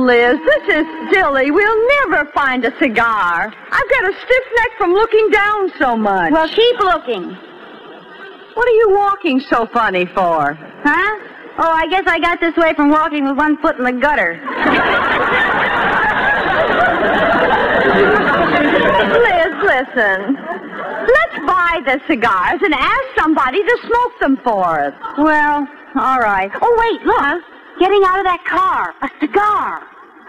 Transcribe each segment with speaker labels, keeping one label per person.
Speaker 1: Liz, this is silly. We'll never find a cigar. I've got a stiff neck from looking down so much.
Speaker 2: Well, keep looking.
Speaker 1: What are you walking so funny for?
Speaker 2: Huh? Oh, I guess I got this way from walking with one foot in the gutter.
Speaker 1: Liz, listen. Let's buy the cigars and ask somebody to smoke them for us.
Speaker 2: Well, all right. Oh, wait, look. Huh? Getting out of that car. A cigar.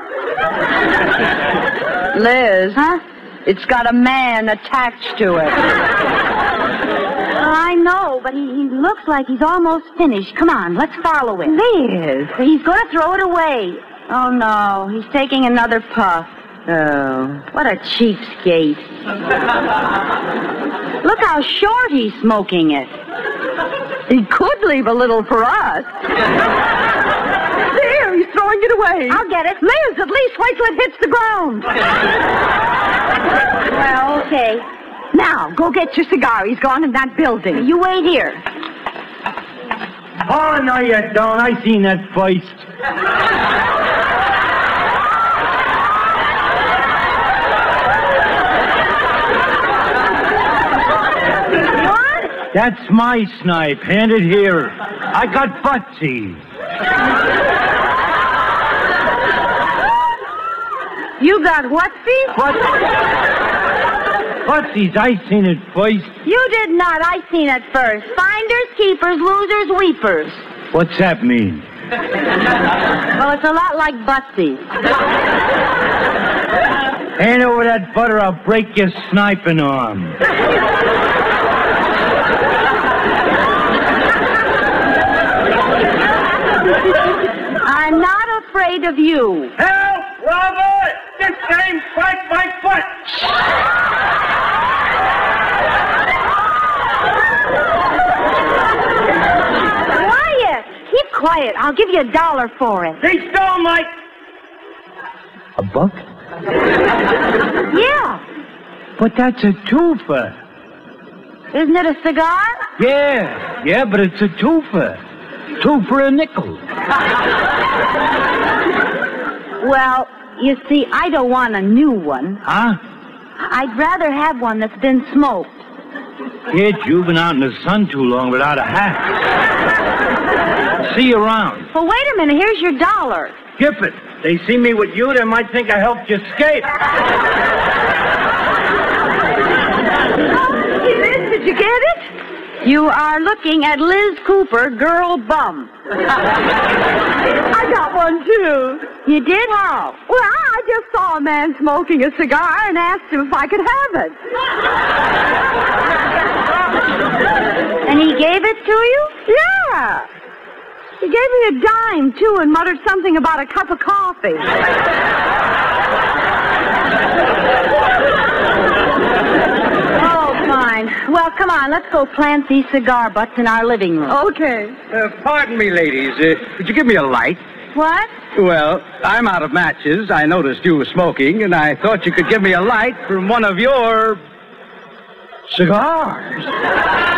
Speaker 1: Liz.
Speaker 2: Huh?
Speaker 1: It's got a man attached to it.
Speaker 2: I know, but he looks like he's almost finished. Come on, let's follow him.
Speaker 1: Liz.
Speaker 2: He's going to throw it away. Oh, no. He's taking another puff.
Speaker 1: Oh.
Speaker 2: What a cheapskate. Look how short he's smoking it.
Speaker 1: He could leave a little for us. There, he's throwing it away.
Speaker 2: I'll get it.
Speaker 1: Liz, at least wait till it hits the ground.
Speaker 2: Well, okay.
Speaker 1: Now, go get your cigar. He's gone in that building.
Speaker 2: You wait here.
Speaker 3: Oh, no, you don't. I seen that face.
Speaker 2: What?
Speaker 3: That's my snipe. Hand it here. I got buttsies.
Speaker 2: You got what, Steve?
Speaker 3: Buttsies, I seen it first.
Speaker 2: You did not. I seen it first. Finders, keepers, losers, weepers.
Speaker 3: What's that mean?
Speaker 2: Well, it's a lot like Buttsies.
Speaker 3: Hand over that butter, I'll break your sniping arm.
Speaker 2: I'm not afraid of you.
Speaker 3: Help! Robert! This thing bites my foot!
Speaker 2: Quiet! Keep quiet. I'll give you $1 for it.
Speaker 3: They stole my... A buck?
Speaker 2: Yeah.
Speaker 3: But that's a twofer.
Speaker 2: Isn't it a cigar?
Speaker 3: Yeah, but it's a twofer. Two for a nickel.
Speaker 2: Well, you see, I don't want a new one.
Speaker 3: Huh?
Speaker 2: I'd rather have one that's been smoked.
Speaker 3: Kid, you've been out in the sun too long without a hat. See you around.
Speaker 2: Well, wait a minute. Here's your $1.
Speaker 3: Skip it. They see me with you, they might think I helped you escape.
Speaker 1: Did you get it?
Speaker 2: You are looking at Liz Cooper, girl bum.
Speaker 1: I got one, too.
Speaker 2: You did how?
Speaker 1: Well, I just saw a man smoking a cigar and asked him if I could have it.
Speaker 2: And he gave it to you?
Speaker 1: Yeah. He gave me a dime, too, and muttered something about a cup of coffee.
Speaker 2: Oh, fine. Well, come on, let's go plant these cigar butts in our living room.
Speaker 1: Okay.
Speaker 4: Pardon me, ladies. Could you give me a light?
Speaker 2: What?
Speaker 4: Well, I'm out of matches. I noticed you were smoking, and I thought you could give me a light from one of your... cigars.